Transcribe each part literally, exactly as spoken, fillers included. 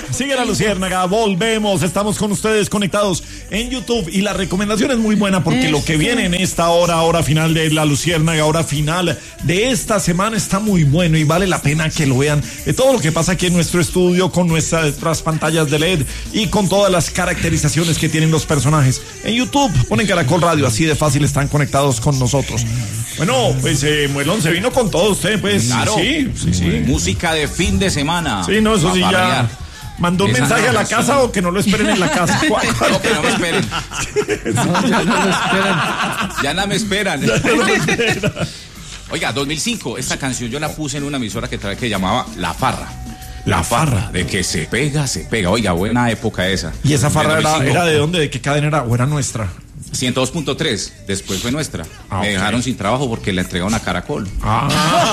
Sigue La Luciérnaga, volvemos, estamos con ustedes conectados en YouTube y la recomendación es muy buena porque Eso. lo que viene en esta hora, hora final de La Luciérnaga, hora final de esta semana está muy bueno y vale la pena que lo vean, de todo lo que pasa aquí en nuestro estudio con nuestras pantallas de L E D y con todas las caracterizaciones que tienen los personajes. En YouTube ponen Caracol Radio, así de fácil están conectados con nosotros. Bueno, pues eh, Muelón se vino con todo usted, pues. Claro, sí, sí, sí. Música de fin de semana. Sí, no, eso sí ya. ¿Mandó un Esa mensaje no, a la casa sí. o que no lo esperen en la casa? No, que no me esperen. No, ya no me esperan. Ya no me esperan. Ya no me esperan. Oiga, dos mil cinco, esta canción yo la puse en una emisora que, que llamaba La Farra. La, la farra. farra. De que se pega, se pega. Oiga, buena época esa. ¿Y esa farra era, era de dónde? ¿De qué cadena era? ¿O era nuestra? ciento dos punto tres, después fue nuestra. Ah, me okay. dejaron sin trabajo porque le entregaron a Caracol. Ah.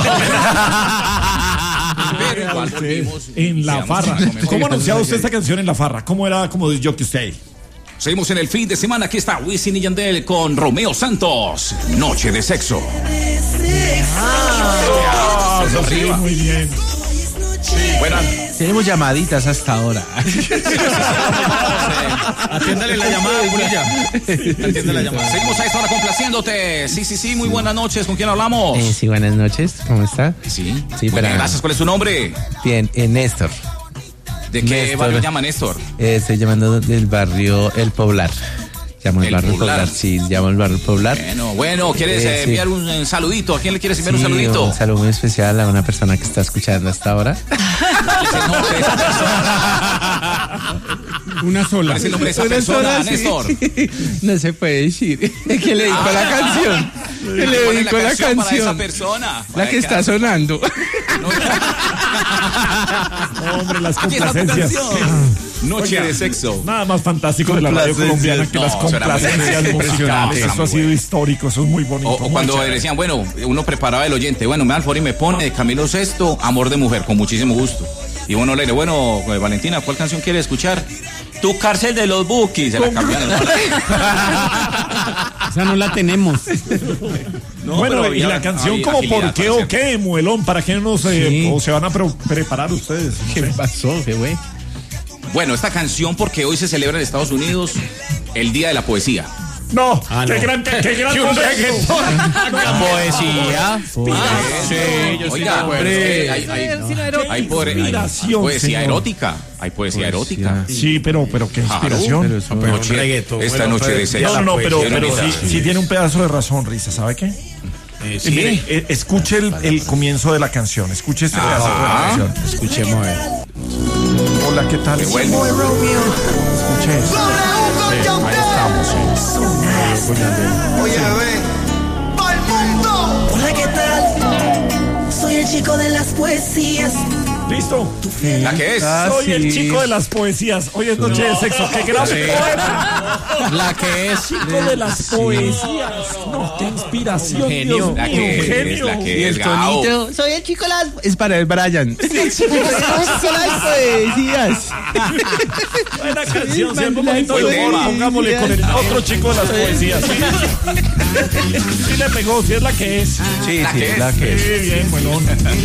Pero igual volvimos, en La Farra. ¿Cómo anunciaba usted esta canción en La Farra? ¿Cómo era como de jockey usted? Seguimos en el fin de semana. Aquí está Wisin y Yandel con Romeo Santos. Noche de sexo. Ah, eso sí, muy bien. Buenas. Tenemos llamaditas hasta ahora. Atiéndale la llamada, Bonilla. Atiéndale la llamada. Seguimos a esta hora complaciéndote. Sí, sí, sí, muy buenas noches. ¿Con quién hablamos? Eh, sí, buenas noches. ¿Cómo está? Sí. Sí, para... Gracias. ¿Cuál es su nombre? Bien, eh, Néstor. ¿De qué Néstor. barrio llama Néstor? Eh, estoy llamando del barrio El Poblar. Llamo el, el barrio Poblar. Poblar, sí, llamo el barrio Poblar. Bueno, bueno, ¿quieres eh, enviar sí. un, un saludito? ¿A quién le quieres enviar sí, un saludito? Un saludo muy especial a una persona que está escuchando hasta ahora. Una sola. ¿Cuál es el nombre de esa una persona, sola, Néstor? Sí. No se puede decir. ¿Qué le dedicó ah, la canción? ¿Qué le dedicó la, la canción? Para esa persona. La que está sonando. No, hombre, las complacencias. Noche Oiga, de sexo. Nada más fantástico de la radio colombiana que no, las complacencias musicales. Eso ha sido histórico, eso es muy bonito. O, o cuando chévere. decían, bueno, uno preparaba el oyente, bueno, me da el favor y me pone de Camilo Sesto, Amor de Mujer, con muchísimo gusto. Y uno le dice, bueno, Valentina, ¿cuál canción quiere escuchar? Tu Cárcel de los Bukis. Se la cambiaron. Esa no la tenemos. No, bueno, y había, la canción como ¿por qué o qué, Muelón? ¿Para qué no se, sí. o se van a pre- preparar ustedes? ¿Qué pasó, qué güey? Bueno, esta canción porque hoy se celebra en Estados Unidos el Día de la Poesía. No, ah, qué no. gran, qué, qué gran reggaetón. La poesía. Ah, sí, yo sí me acuerdo. Hay poesía erótica. Hay poesía erótica. Sí, pero, pero qué inspiración. Pero eso, pero noche, reggaetón. Esta bueno, noche de sexo. No, no, pero, pero sí, sí tiene un pedazo de razón, Risa, ¿sabe qué? Eh, sí. Mire, eh, escuche el, el comienzo de la canción. Escuche este pedazo de la canción. Escuchemos a ver. Hola, ¿qué tal? Qué bueno. Escuche eso. Sí, ahí estamos. Sí. Oye, bebé. ¡Pa'l mundo! Hola, ¿qué tal? Soy el chico de las poesías. ¿Listo? ¿La que es? Ah, Soy sí. el chico de las poesías. Hoy es noche no. de sexo. ¡Qué gran poeta! La que es. Chico de las poesías. No, qué inspiración. Genio. La que es, genio. La que y es, el tonito. Soy el chico de las. Es para el Brian. Son las poesías. Buena canción. Sí, siempre bonito de humor. Pongámosle con el otro chico de las poesías. Sí, sí le pegó. Sí es la que es. Sí, la sí, que es. la que es. Sí, bien, bueno.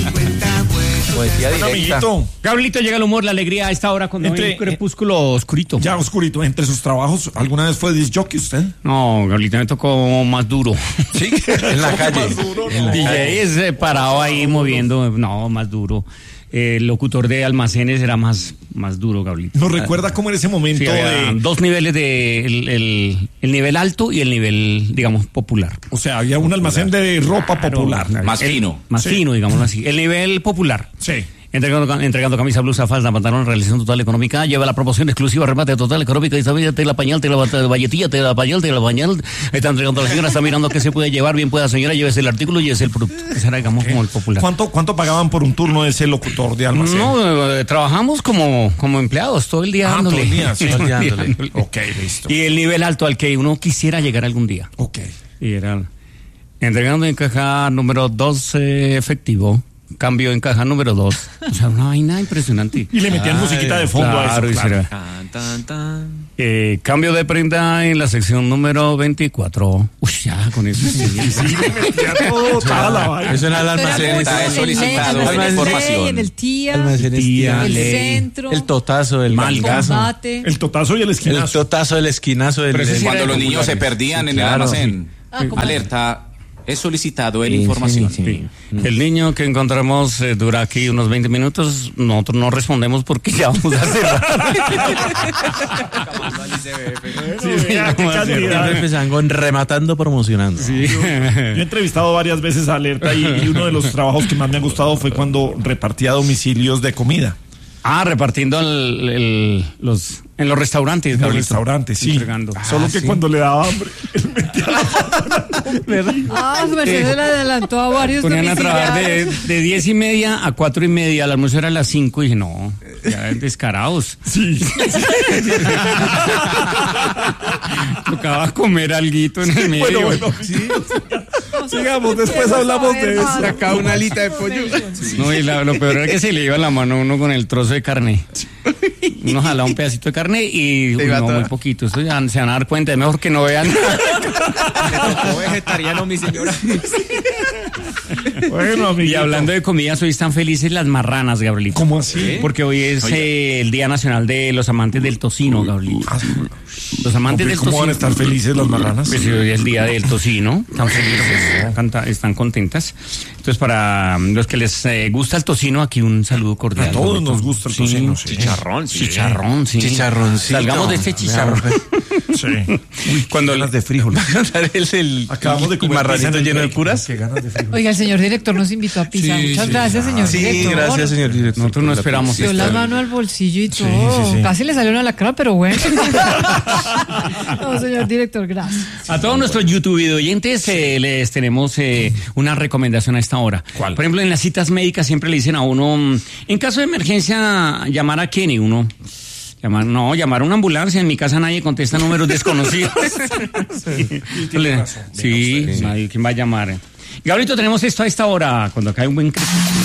Poesía directa. Amiguito. Gabrielito, llega el humor, la alegría a esta hora cuando Entre, hay un crepúsculo oscurito. Ya oscurito. Entre sus trabajos, ¿alguna vez fue disc jockey usted? No, Gabrielito, me tocó más duro. Sí, en la calle. Duro, en la D J es eh, parado ahí moviendo, no, más duro. Eh, el locutor de almacenes era más, más duro, Gabrielito. ¿Nos recuerda cómo en ese momento sí, de... dos niveles de el, el, el nivel alto y el nivel, digamos, popular? O sea, había un almacén de ropa claro, popular. Claro, más el, fino. Más sí. fino, digámoslo así. El nivel popular. Sí. Entregando, entregando camisa, blusa, falda, pantalón, realización total económica, lleva la promoción exclusiva, remate total económica, y sabe, te la pañal, te la valletilla, te la pañal, te la pañal, está entregando a la señora, está mirando qué se puede llevar, bien pueda señora, llévese el artículo y llévese el producto. Ese era, digamos, okay. como el popular. ¿Cuánto, cuánto pagaban por un turno de ese locutor de almacén? No, eh, trabajamos como, como empleados, todo el día ah, dándole. Todo el día, sí, todo el día dándole. dándole. Ok, listo. Y el nivel alto al que uno quisiera llegar algún día. Ok. Y era entregando en caja número doce efectivo. cambio en caja número dos. O sea, una vaina impresionante. Y le metían Ay, musiquita de fondo claro, a eso. Claro. Tan, tan, tan. Eh, cambio de prenda en la sección número veinticuatro. Uy, ya, con eso sí. Sí, le metía todo, toda la vaina. Eso era el almacén. Está Está solicitado en la el información. En el tía, almacén tía, el ley, centro, el totazo, el Malga. malgazo, combate. El totazo y el el esquinazo. totazo, el esquinazo, el, Pero ese sí Cuando era los de niños se populares. perdían en el claro, almacén. Ah, ¿cómo? Alerta, es solicitado en Sí, información. sí, sí. El niño que encontramos eh, dura aquí unos veinte minutos. Nosotros no respondemos porque ya vamos a cerrar. Sí, vea, qué vamos a cerrar. calidad. Empezaban con rematando, promocionando. Sí. Yo he entrevistado varias veces a Alerta y, y uno de los trabajos que más me ha gustado fue cuando repartía domicilios de comida. Ah, repartiendo el, el- los, en los restaurantes. En los Gabrielito. restaurantes, sí. Entregando. Solo que cuando le daba hambre, él metía la Ah, su merced se le adelantó a varios Ponían a trabajar de, domiciliarios. de diez y media a cuatro y media. El almuerzo era a las cinco y dije, no, ya descarados. Sí. Tocaba comer alguito en el medio. Bueno, bueno, sí. Sigamos, después hablamos de eso. Saca una alita de pollo. No, y la- lo peor era que se le iba la mano a uno con el trozo de carne. Uno jalaba un pedacito de carne y uy, iba no, toda. muy poquito. Eso ya se van a dar cuenta, es mejor que no vean. vegetariano, mi señora. Bueno, Y amiguito. hablando de comidas, hoy están felices las marranas, Gabrielito. ¿Cómo así? Porque hoy es eh, el Día Nacional de los Amantes del Tocino, Gabrielito. Los amantes del ¿Cómo van a tocino. estar felices las marranas? Pues hoy es el día del tocino, están felices, canta- están contentas. Entonces, para los que les eh, gusta el tocino, aquí un saludo cordial. A todos Gabrielito. nos gusta el tocino, sí. Chicharrón, sí. Chicharrón, sí. Chicharroncito. Salgamos de este chicharrón. Sí. Cuando Ganas de frijol. es el, Acabamos de el comer marranito pizza en el lleno de break. puras. Qué ganas de frijol. Oiga, el señor director nos invitó a pizza. Sí, Muchas sí, gracias, señor Sí, director. gracias, señor director. Nosotros no esperamos Dio esto. la mano al bolsillo y todo. sí, sí. Casi le salió una lacra, pero bueno. No, señor director, gracias. A todos nuestros YouTube oyentes eh, les tenemos eh, una recomendación a esta hora. ¿Cuál? Por ejemplo, en las citas médicas siempre le dicen a uno, mm, en caso de emergencia, llamar a quién y uno... Llamar, no, llamar a una ambulancia. En mi casa nadie contesta números desconocidos. Sí, Le- sí, nadie, ¿quién va a llamar? Gabrielito, tenemos esto a esta hora, cuando cae un buen...